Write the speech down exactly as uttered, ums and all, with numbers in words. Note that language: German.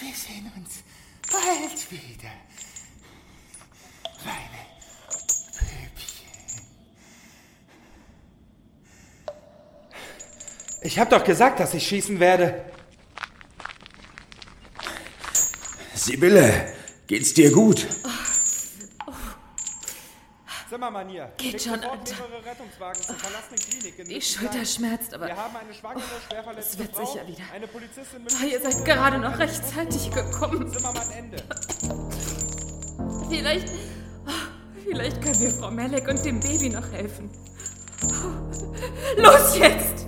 Wir sehen uns bald wieder. Meine Püppchen. Ich hab doch gesagt, dass ich schießen werde. Sibylle, geht's dir gut? Zimmermann hier. Geht schon, Alter. Mehrere Rettungswagen zur verlassenen Klinik in Die Schulter schmerzt, aber Wir haben eine schwangere, schwer verletzte es wird Frau, sicher wieder. eine Polizistin mit... Oh, ihr seid gerade noch rechtzeitig gekommen. Zimmermann, Ende. Vielleicht, oh, vielleicht können wir Frau Melek und dem Baby noch helfen. Los jetzt!